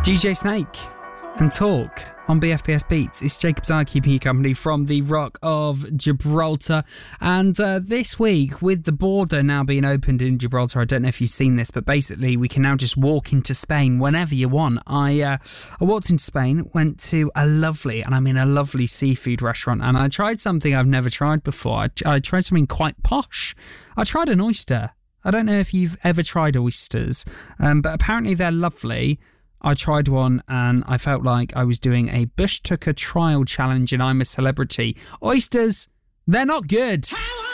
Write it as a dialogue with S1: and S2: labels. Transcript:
S1: DJ Snake and Talk on BFBS Beats. It's Jacob Zard keeping you company from the Rock of Gibraltar. And this week, with the border now being opened in Gibraltar, I don't know if you've seen this, but basically we can now just walk into Spain whenever you want. I walked into Spain, went to a lovely seafood restaurant, and I tried something I've never tried before. I tried something quite posh. I tried an oyster. I don't know if you've ever tried oysters, but apparently they're lovely. I tried one and I felt like I was doing a Bush Tucker trial challenge and I'm a celebrity. Oysters, they're not good.